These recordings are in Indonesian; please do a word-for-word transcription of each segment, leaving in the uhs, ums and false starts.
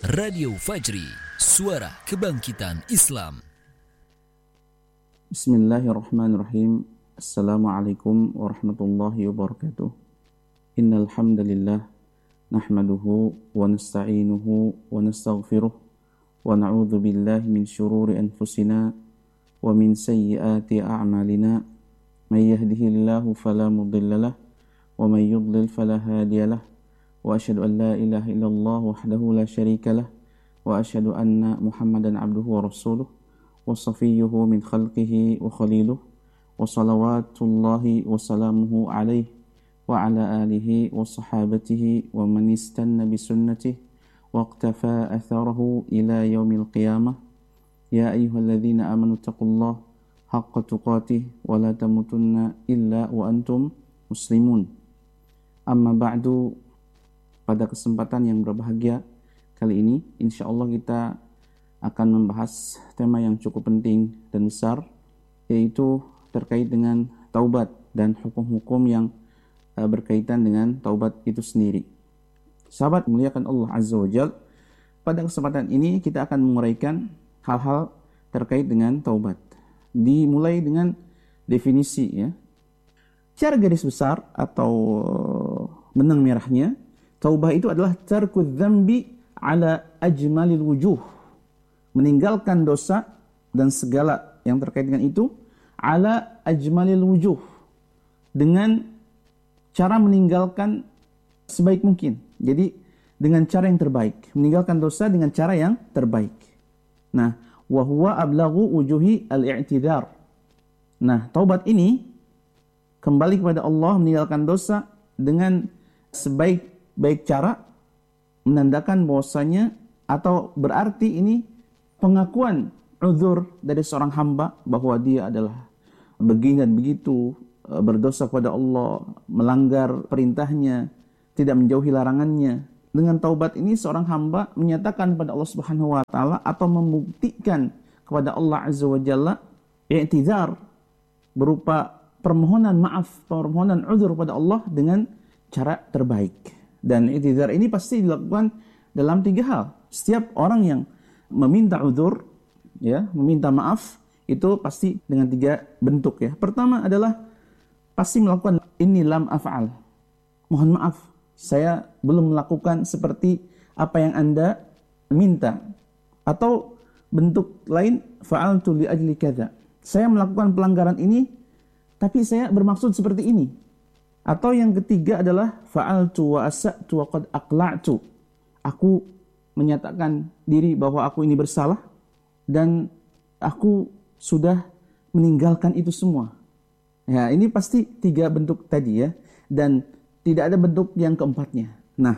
Radio Fajri, suara kebangkitan Islam. Bismillahirrahmanirrahim. Assalamualaikum warahmatullahi wabarakatuh. Innal hamdalillah nahmaduhu wa nasta'inuhu wa nastaghfiruh wa na'udzu billahi min shururi anfusina wa min sayyiati a'malina. May yahdihillahu fala mudhillalah wa may yudlil fala hadiyalah. Wa asyhadu an la ilaha illallah wahdahu la syarika lah wa asyhadu anna Muhammadan abduhu wa rasuluh wa safiyyuhu min khalqihi wa khaliluh wa salawatullahi wa salamuhu alaihi wa ala alihi wa sahabatihi wa man istanna bi sunnatihi wa iqtafa atharahu ila yaumil qiyamah. Ya ayyuhalladzina amanu taqullaha haqqa tuqatih wa la tamutunna illa wa antum muslimun. Amma ba'du. Pada kesempatan yang berbahagia kali ini, insya Allah kita akan membahas tema yang cukup penting dan besar, yaitu terkait dengan taubat dan hukum-hukum yang uh, berkaitan dengan taubat itu sendiri. Sahabat muliakan Allah Azza wa Jalla, pada kesempatan ini kita akan menguraikan hal-hal terkait dengan taubat. Dimulai dengan definisi, ya. Secara garis besar atau benang merahnya, taubah itu adalah tarku dzambi ala ajmalil wujuh. Meninggalkan dosa dan segala yang terkait dengan itu ala ajmalil wujuh. Dengan cara meninggalkan sebaik mungkin. Jadi dengan cara yang terbaik. Meninggalkan dosa dengan cara yang terbaik. Nah, wa huwa ablaghu wujuhi al-i'tidhar. Nah, taubat ini kembali kepada Allah, meninggalkan dosa dengan sebaik baik cara, menandakan bahwasanya atau berarti ini pengakuan uzur dari seorang hamba bahwa dia adalah begini dan begitu, berdosa kepada Allah, melanggar perintahnya, tidak menjauhi larangannya. Dengan taubat ini seorang hamba menyatakan kepada Allah Subhanahu wa taala atau membuktikan kepada Allah Azza wa Jalla i'tizar berupa permohonan maaf, permohonan uzur kepada Allah dengan cara terbaik. Dan i'tizar ini pasti dilakukan dalam tiga hal. Setiap orang yang meminta uzur, ya, meminta maaf, itu pasti dengan tiga bentuk, ya. Pertama adalah pasti melakukan inni lam af'al. Mohon maaf, saya belum melakukan seperti apa yang Anda minta. Atau bentuk lain, fa'altu li ajli kadza. Saya melakukan pelanggaran ini, tapi saya bermaksud seperti ini. Atau yang ketiga adalah fa'altu wa asa'tu wa qad aqla'tu. Aku menyatakan diri bahwa aku ini bersalah dan aku sudah meninggalkan itu semua. Ya, ini pasti tiga bentuk tadi, ya. Dan tidak ada bentuk yang keempatnya. Nah,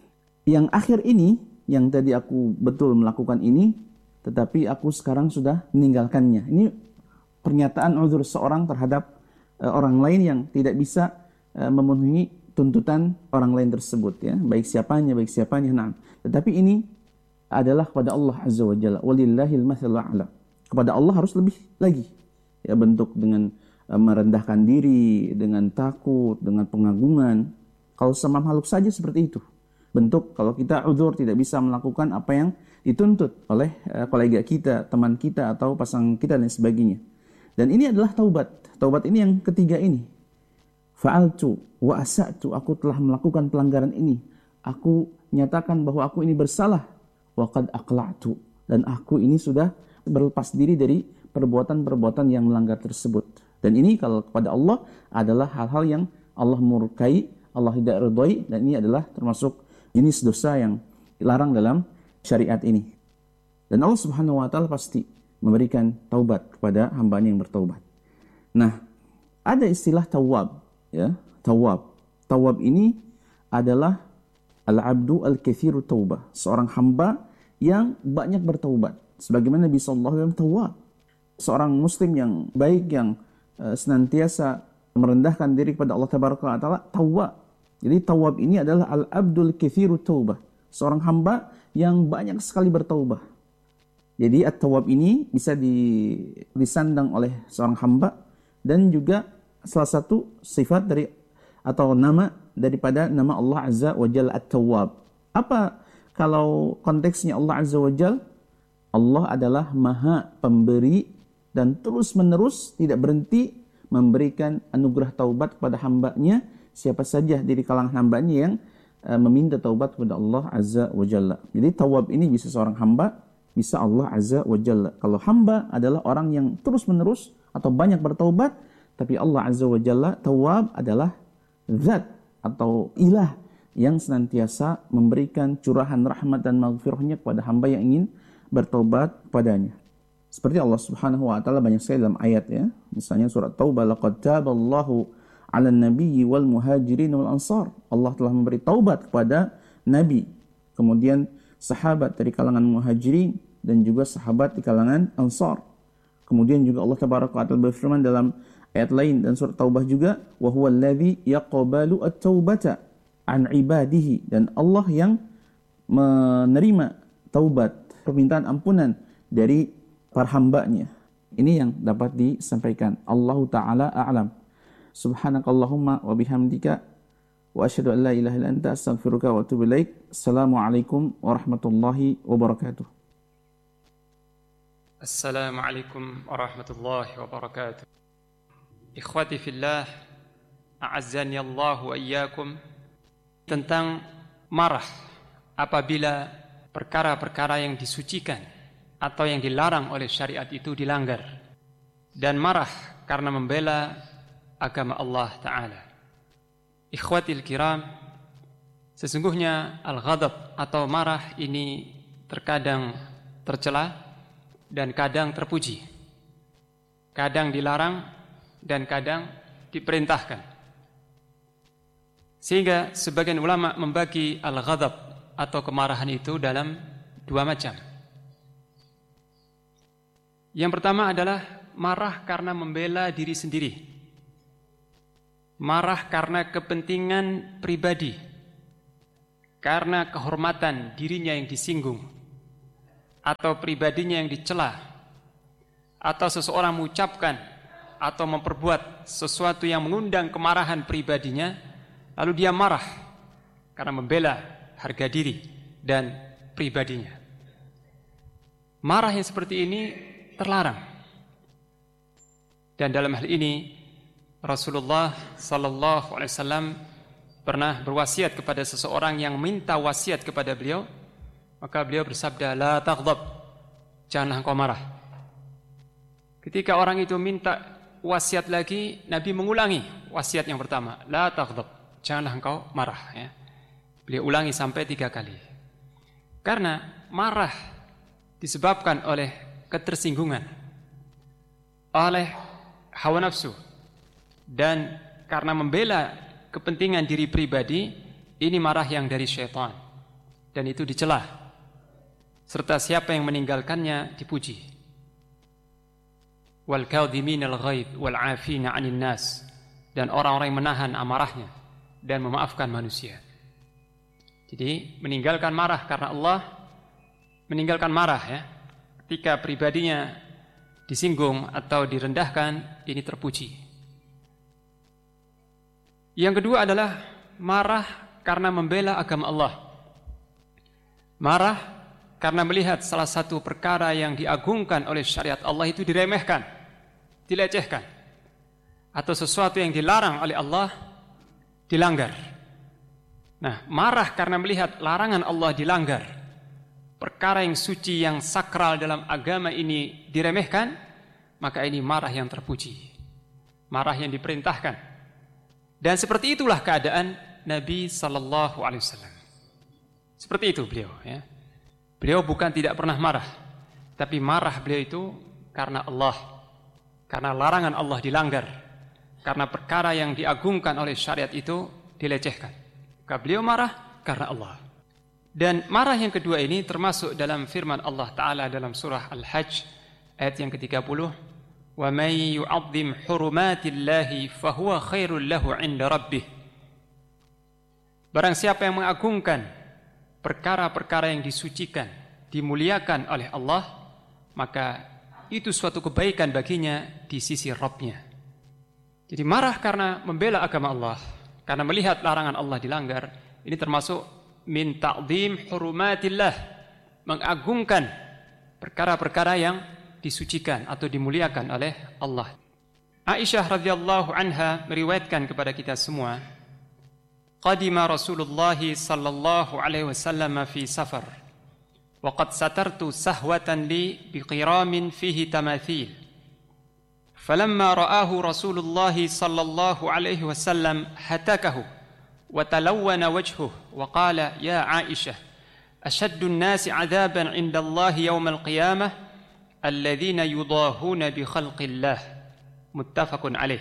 yang akhir ini, yang tadi aku betul melakukan ini, tetapi aku sekarang sudah meninggalkannya. Ini pernyataan uzur seorang terhadap uh, orang lain yang tidak bisa memenuhi tuntutan orang lain tersebut, ya, baik siapanya baik siapanya. Nah, tetapi ini adalah kepada Allah Azza wa Jalla, walillahil matsalul a'la. Kepada Allah harus lebih lagi, ya, bentuk dengan uh, merendahkan diri, dengan takut, dengan pengagungan. Kalau sama makhluk saja seperti itu bentuk, kalau kita uzur tidak bisa melakukan apa yang dituntut oleh uh, kolega kita, teman kita atau pasangan kita dan sebagainya. Dan ini adalah taubat. Taubat ini yang ketiga ini. Fa'altu wa asa'tu, aku telah melakukan pelanggaran ini. Aku nyatakan bahwa aku ini bersalah. Wa qad aqla'tu, dan aku ini sudah berlepas diri dari perbuatan-perbuatan yang melanggar tersebut. Dan ini kalau kepada Allah adalah hal-hal yang Allah murkai, Allah tidak ridhoi, dan ini adalah termasuk jenis dosa yang dilarang dalam syariat ini. Dan Allah Subhanahu wa taala pasti memberikan taubat kepada hambanya yang bertaubat. Nah, ada istilah tawab. Ya, tawab. Tawab ini adalah al-abdu al-kathiru taubah, seorang hamba yang banyak bertaubat. Sebagaimana Nabi sallallahu alaihi wasallam tawab, seorang muslim yang baik, yang uh, senantiasa merendahkan diri kepada Allah tabaraka wa taala, tawab. Jadi tawab ini adalah al-abdul kathiru taubah, seorang hamba yang banyak sekali bertaubah. Jadi at-tawab ini bisa disandang oleh seorang hamba, dan juga salah satu sifat dari atau nama daripada nama Allah Azza wa Jalla At-Tawwab. Apa kalau konteksnya Allah Azza wa Jal, Allah adalah maha pemberi dan terus menerus tidak berhenti memberikan anugerah taubat kepada hambanya, siapa saja dari kalangan hambanya yang uh, meminta taubat kepada Allah Azza wa Jalla. Jadi tawab ini bisa seorang hamba, bisa Allah Azza wa Jalla. Kalau hamba adalah orang yang terus menerus atau banyak bertaubat, tapi Allah Azza wa Jalla, tawab adalah zat atau ilah yang senantiasa memberikan curahan rahmat dan maghfirahnya kepada hamba yang ingin bertaubat padanya. Seperti Allah Subhanahu wa taala banyak sekali dalam ayat ya. Misalnya surat Taubah, laqad taballahu 'alan nabiyyi wal muhajirin wal ansar. Allah telah memberi taubat kepada nabi, kemudian sahabat dari kalangan muhajirin dan juga sahabat di kalangan ansar. Kemudian juga Allah Tabaraka wa taala berfirman dalam ayat lain dan surat Taubah juga, wa huwal ladzi yaqbalu at-taubata an ibadihi, dan Allah yang menerima taubat, permintaan ampunan dari para hambanya. Ini yang dapat disampaikan. Allah Ta'ala a'lam. Subhanakallahumma wa bihamdika wa asyhadu an la ilaha illa anta astaghfiruka wa atubu ilaik. Assalamualaikum warahmatullahi wabarakatuh. Assalamualaikum warahmatullahi wabarakatuh. Ikhwati fillah, a'azzani Allah wa iyyakum. Tentang marah apabila perkara-perkara yang disucikan atau yang dilarang oleh syariat itu dilanggar, dan marah karena membela agama Allah Ta'ala. Ikhwatil kiram, sesungguhnya al-ghadab atau marah ini terkadang tercela dan kadang terpuji, kadang dilarang dan kadang diperintahkan. Sehingga sebagian ulama membagi al-ghadab atau kemarahan itu dalam dua macam. Yang pertama adalah marah karena membela diri sendiri, marah karena kepentingan pribadi, karena kehormatan dirinya yang disinggung atau pribadinya yang dicela, atau seseorang mengucapkan atau memperbuat sesuatu yang mengundang kemarahan pribadinya, lalu dia marah karena membela harga diri dan pribadinya. Marah yang seperti ini terlarang. Dan dalam hal ini Rasulullah sallallahu alaihi wasallam pernah berwasiat kepada seseorang yang minta wasiat kepada beliau, maka beliau bersabda, la taghdab, janganlah engkau marah. Ketika orang itu minta wasiat lagi, Nabi mengulangi wasiat yang pertama, la taghdab, janganlah engkau marah ya. Beliau ulangi sampai tiga kali. Karena marah disebabkan oleh ketersinggungan, oleh hawa nafsu, dan karena membela kepentingan diri pribadi, ini marah yang dari syaitan, dan itu dicela, serta siapa yang meninggalkannya dipuji. Wal kadhiminal ghaidh wal 'afina 'anil nas, dan orang-orang yang menahan amarahnya dan memaafkan manusia. Jadi meninggalkan marah karena Allah, meninggalkan marah ya ketika pribadinya disinggung atau direndahkan, ini terpuji. Yang kedua adalah marah karena membela agama Allah. Marah karena melihat salah satu perkara yang diagungkan oleh syariat Allah itu diremehkan, dilecehkan, atau sesuatu yang dilarang oleh Allah dilanggar. Nah, marah karena melihat larangan Allah dilanggar, perkara yang suci, yang sakral dalam agama ini diremehkan, maka ini marah yang terpuji, marah yang diperintahkan. Dan seperti itulah keadaan Nabi sallallahu alaihi wasallam. Seperti itu beliau ya. Beliau bukan tidak pernah marah, tapi marah beliau itu karena Allah, karena larangan Allah dilanggar, karena perkara yang diagungkan oleh syariat itu dilecehkan. Maka beliau marah karena Allah. Dan marah yang kedua ini termasuk dalam firman Allah Ta'ala dalam surah Al-Hajj ayat yang ketiga puluh, wa may yu'azzim hurumatillahi fahuwa khairul lahu 'inda rabbih. Barang siapa yang mengagungkan perkara-perkara yang disucikan, dimuliakan oleh Allah, maka itu suatu kebaikan baginya di sisi Rabb-nya. Jadi marah karena membela agama Allah, karena melihat larangan Allah dilanggar, ini termasuk min ta'zim hurumatillah, mengagungkan perkara-perkara yang disucikan atau dimuliakan oleh Allah. Aisyah radhiyallahu anha meriwayatkan kepada kita semua, qadima Rasulullah sallallahu alaihi wasallam fi safar wa qad satartu sahwatan li biqiramin fihi tamathil. Falamma ra'ahu Rasulullah sallallahu alaihi wasallam hatakahu wa talawwana wajhuhu wa qala ya Aisyah ashaddu an-nasi 'adaban 'inda Allah yawm al-qiyamah alladhina yudahuna bi khalqillah. Muttafaqun alaih.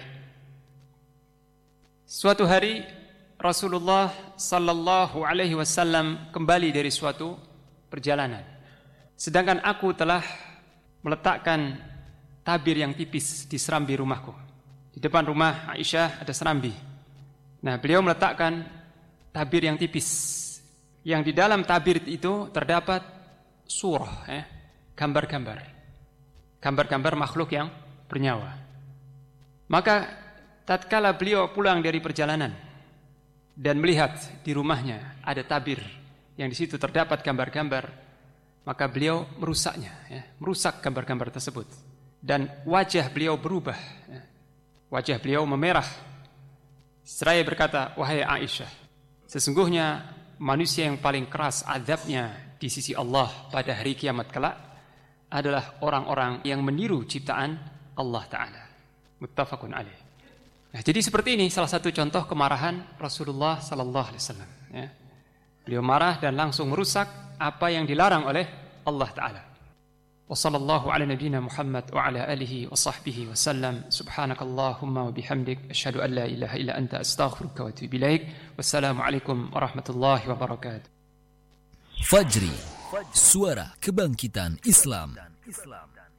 Suatu hari Rasulullah sallallahu alaihi wasallam kembali dari suatu perjalanan, sedangkan aku telah meletakkan tabir yang tipis di serambi rumahku. Di depan rumah Aisyah ada serambi. Nah, beliau meletakkan tabir yang tipis, yang di dalam tabir itu terdapat surah, eh, gambar-gambar, gambar-gambar makhluk yang bernyawa. Maka tatkala beliau pulang dari perjalanan dan melihat di rumahnya ada tabir yang di situ terdapat gambar-gambar, maka beliau merusaknya, ya, merusak gambar-gambar tersebut, dan wajah beliau berubah, ya. Wajah beliau memerah. Seraya berkata, wahai Aisyah, sesungguhnya manusia yang paling keras azabnya di sisi Allah pada hari kiamat kelak adalah orang-orang yang meniru ciptaan Allah Ta'ala. Muttafaqun alaih. Nah, jadi seperti ini salah satu contoh kemarahan Rasulullah Sallallahu Alaihi Wasallam. Ya. Beliau marah dan langsung merusak apa yang dilarang oleh Allah Ta'ala. Wa sallallahu ala nabiyyina Muhammad wa ala alihi wa sahbihi wa sallam. Subhanakallahumma wa bihamdik asyhadu an la ilaha illa anta astaghfiruka wa atubu ilaik. Wassalamualaikum warahmatullahi wabarakatuh. Fajri, suara kebangkitan Islam.